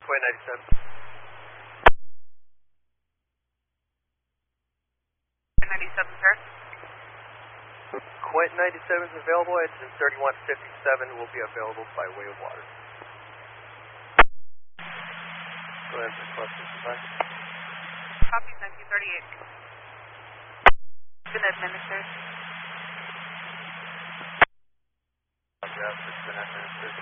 Quite 97. 97, sir. Quint 97 is available. Engine 3157 will be available by way of water. Go ahead, request this device. Copy 1938. Been administered. Yes, it's been administered.